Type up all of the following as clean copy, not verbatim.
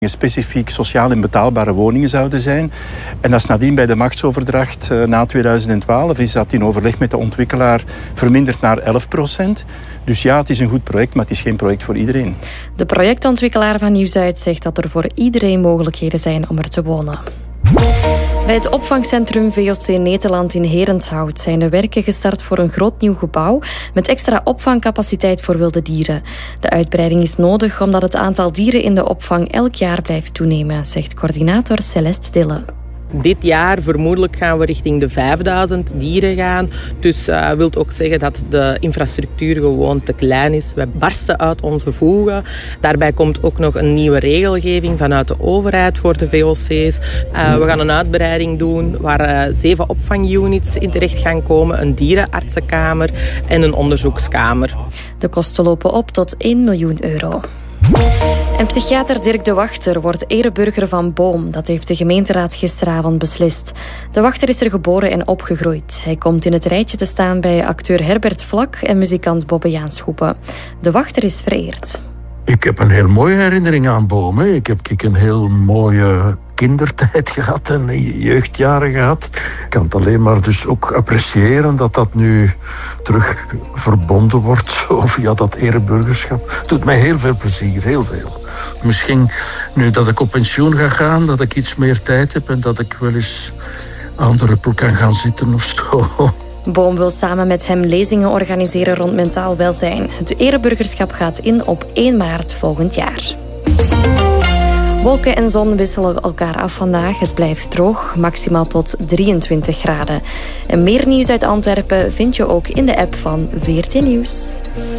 specifiek sociaal en betaalbare woningen zouden zijn. En dat is nadien bij de machtsoverdracht na 2012 is dat in overleg met de ontwikkelaar verminderd naar 11%. Dus ja, het is een goed project, maar het is geen project voor iedereen. De projectontwikkelaar van Nieuw-Zuid zegt dat er voor iedereen mogelijkheden zijn om er te wonen. Bij het opvangcentrum VOC Nederland in Herenthout zijn de werken gestart voor een groot nieuw gebouw met extra opvangcapaciteit voor wilde dieren. De uitbreiding is nodig omdat het aantal dieren in de opvang elk jaar blijft toenemen, zegt coördinator Celeste Dille. Dit jaar vermoedelijk gaan we richting de 5000 dieren gaan. Dus dat wil ook zeggen dat de infrastructuur gewoon te klein is. We barsten uit onze voegen. Daarbij komt ook nog een nieuwe regelgeving vanuit de overheid voor de VOC's. We gaan een uitbreiding doen waar 7 opvangunits in terecht gaan komen. Een dierenartsenkamer en een onderzoekskamer. De kosten lopen op tot €1 miljoen. En psychiater Dirk de Wachter wordt ereburger van Boom. Dat heeft de gemeenteraad gisteravond beslist. De Wachter is er geboren en opgegroeid. Hij komt in het rijtje te staan bij acteur Herbert Vlak en muzikant Bobbe Jaanschoepen. De Wachter is vereerd. Ik heb een heel mooie herinnering aan Boom. Hè. Ik heb een heel mooie kindertijd gehad en jeugdjaren gehad. Ik kan het alleen maar dus ook appreciëren dat dat nu terug verbonden wordt via dat ereburgerschap. Het doet mij heel veel plezier, heel veel. Misschien nu dat ik op pensioen ga gaan, dat ik iets meer tijd heb en dat ik wel eens aan de ruppel kan gaan zitten of zo. Boom wil samen met hem lezingen organiseren rond mentaal welzijn. Het ereburgerschap gaat in op 1 maart volgend jaar. Wolken en zon wisselen elkaar af vandaag. Het blijft droog, maximaal tot 23 graden. En meer nieuws uit Antwerpen vind je ook in de app van VRT Nieuws.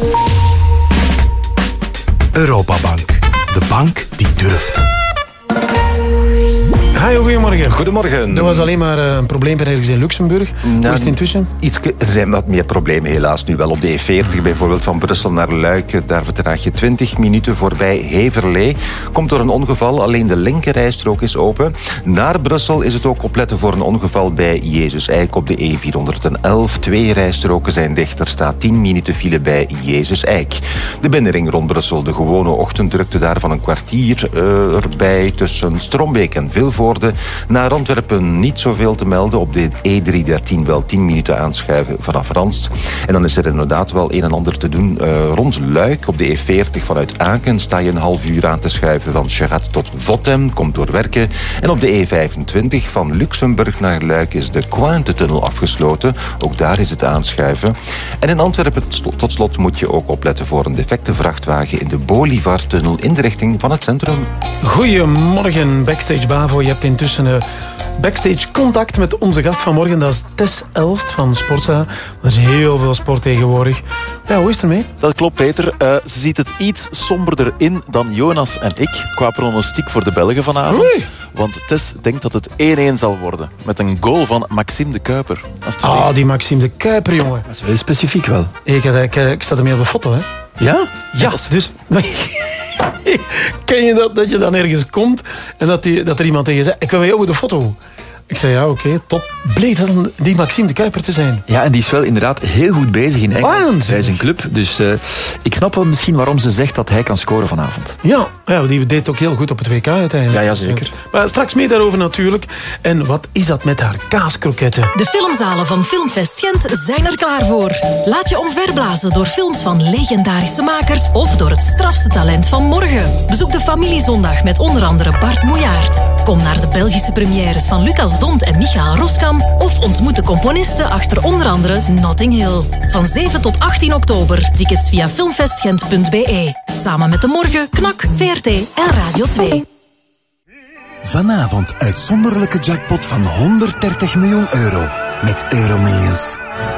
Europabank. De bank die durft. Hi, goedemorgen. Goedemorgen. Er was alleen maar een probleem ergens in Luxemburg. Hoe is het intussen? Er zijn wat meer problemen helaas nu wel. Op de E40 bijvoorbeeld van Brussel naar Luik. Daar vertraag je 20 minuten voorbij Heverlee. Komt door een ongeval. Alleen de linkerrijstrook is open. Naar Brussel is het ook opletten voor een ongeval bij Jezus Eik op de E411. 2 rijstroken zijn dicht. Er staat 10 minuten file bij Jezus Eik. De binnenring rond Brussel. De gewone ochtenddrukte daar van een kwartier erbij tussen Strombeek en Vilvoorde. Naar Antwerpen niet zoveel te melden. Op de E313 wel 10 minuten aanschuiven vanaf Ranst. En dan is er inderdaad wel een en ander te doen rond Luik. Op de E40 vanuit Aken sta je een half uur aan te schuiven van Cherat tot Votem. Komt door werken. En op de E25 van Luxemburg naar Luik is de Cointe-tunnel afgesloten. Ook daar is het aanschuiven. En in Antwerpen tot slot moet je ook opletten voor een defecte vrachtwagen in de Bolivar-tunnel in de richting van het centrum. Goedemorgen, Backstage Bavo. Je hebt intussen backstage contact met onze gast van morgen. Dat is Tess Elst van Sportza. Er is heel veel sport tegenwoordig. Ja, hoe is het ermee? Dat klopt, Peter. Ze ziet het iets somberder in dan Jonas en ik qua pronostiek voor de Belgen vanavond. Oei. Want Tess denkt dat het 1-1 zal worden. Met een goal van Maxime de Kuiper. Die Maxime de Kuiper, jongen. Dat is wel specifiek wel. Ik sta ermee op de foto, hè. Ja? Ja, dus... Ken je dat je dan ergens komt en dat er iemand tegen je zegt, ik wil met jou de foto. Ik zei, ja, oké, top. Bleek dat die Maxime de Kuiper te zijn. Ja, en die is wel inderdaad heel goed bezig in Engeland bij zijn club. Dus ik snap wel misschien waarom ze zegt dat hij kan scoren vanavond. Ja, die deed ook heel goed op het WK uiteindelijk. Ja, zeker. Maar straks meer daarover natuurlijk. En wat is dat met haar kaaskroketten? De filmzalen van Filmfest Gent zijn er klaar voor. Laat je omverblazen door films van legendarische makers of door het strafste talent van morgen. Bezoek de Familiezondag met onder andere Bart Moejaert. Kom naar de Belgische premières van Lucas Dont en Michael Roskam of ontmoet de componisten achter onder andere Notting Hill. Van 7 tot 18 oktober. Tickets via filmfestgent.be. Samen met De Morgen, Knak, VRT en Radio 2. Vanavond uitzonderlijke jackpot van €130 miljoen met Euromillions.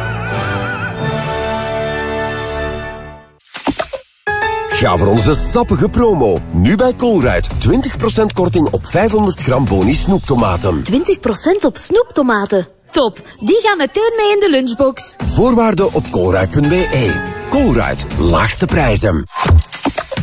Ga voor onze sappige promo. Nu bij Colruyt. 20% korting op 500 gram Boni snoeptomaten. 20% op snoeptomaten. Top, die gaan meteen mee in de lunchbox. Voorwaarden op colruyt.be. Colruyt, laagste prijzen.